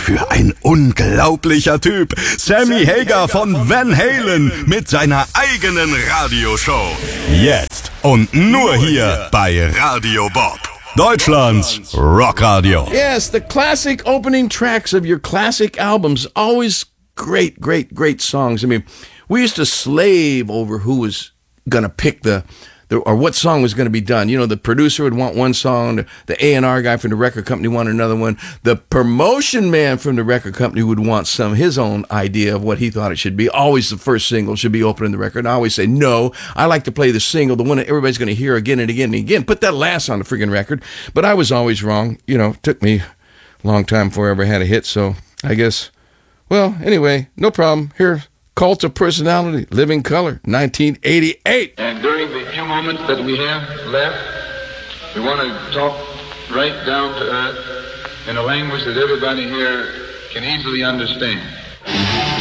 für ein unglaublicher Typ. Sammy Hagar von Van Halen mit seiner eigenen Radioshow. Jetzt und nur hier bei Radio Bob. Deutschlands Rockradio. Yes, the classic opening tracks of your classic albums. Always great, great, great songs. I mean, we used to slave over who was going to pick or what song was going to be done. You know, the producer would want one song, the A&R guy from the record company wanted another one, the promotion man from the record company would want his own idea of what he thought it should be. Always the first single should be opening the record. And I always say, no, I like to play the single, the one that everybody's going to hear again and again and again. Put that last on the freaking record. But I was always wrong. You know, it took me a long time before I ever had a hit. So I guess, well, anyway, no problem. Here, Cult of Personality, Living Color, 1988. And during the few moments that we have left, we want to talk right down to earth in a language that everybody here can easily understand.